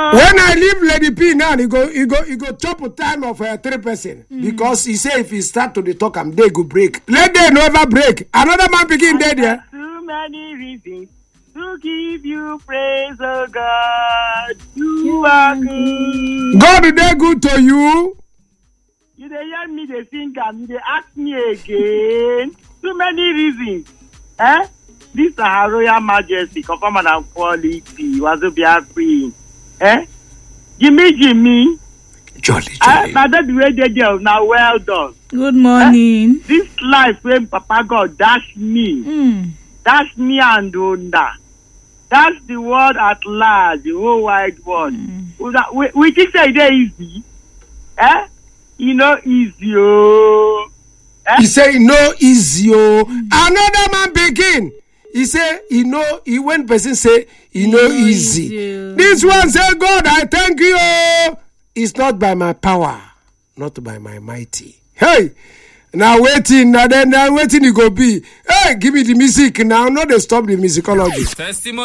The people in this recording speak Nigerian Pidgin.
When I leave Lady P now, he go chop a time of 3 person because he say if he start to the talk, they go break. Let them never break. Another man begin dead here. Too many reasons to give you praise, oh God. You are good. God, they good to you. You dey hear me, they sing and you dey ask me again. Too many reasons. This is Her Royal Majesty, confirm and quality. Wazobia Queen. Jimmy. Jolly. Now that the way they do, now well done. Good morning. This life when Papa God dash me and Onda. That's the world at large, the whole wide world. We think say it easy. You know, easy. He say no easy. Another man begin. He say he when person say no easy. This one say, God, I thank you. It's not by my power, not by my mighty. Hey, now waiting, now waiting it go be. Hey, give me the music now. Not they stop the musicology. Testimony.